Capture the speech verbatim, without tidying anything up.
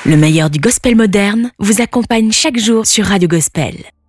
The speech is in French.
Le meilleur du gospel moderne vous accompagne chaque jour sur Radio Gospel.